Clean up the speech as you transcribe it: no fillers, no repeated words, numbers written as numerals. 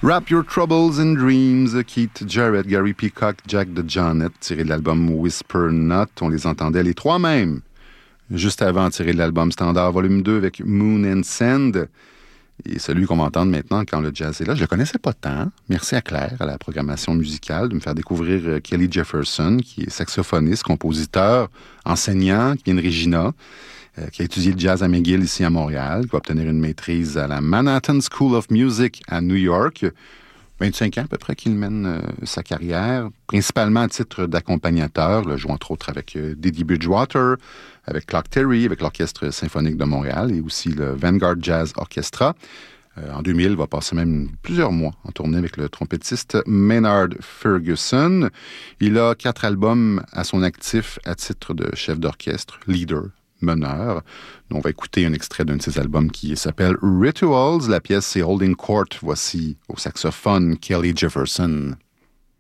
Wrap Your Troubles in Dreams, Keith Jarrett, Gary Peacock, Jack DeJohnette, tiré de l'album Whisper Not. On les entendait les trois mêmes. Juste avant, tiré de l'album Standard Volume 2 avec Moon and Sand. Et celui qu'on va entendre maintenant quand le jazz est là, je le connaissais pas tant. Merci à Claire, à la programmation musicale, de me faire découvrir Kelly Jefferson, qui est saxophoniste, compositeur, enseignant, qui vient de Regina, qui a étudié le jazz à McGill ici à Montréal, qui va obtenir une maîtrise à la Manhattan School of Music à New York. 25 ans à peu près qu'il mène sa carrière, principalement à titre d'accompagnateur. Il joue entre autres avec Didi Bridgewater, avec Clark Terry, avec l'Orchestre symphonique de Montréal et aussi le Vanguard Jazz Orchestra. En 2000, il va passer même plusieurs mois en tournée avec le trompettiste Maynard Ferguson. Il a 4 albums à son actif à titre de chef d'orchestre, leader, meneur. On va écouter un extrait d'un de ses albums qui s'appelle Rituals. La pièce, c'est Holding Court. Voici au saxophone Kelly Jefferson.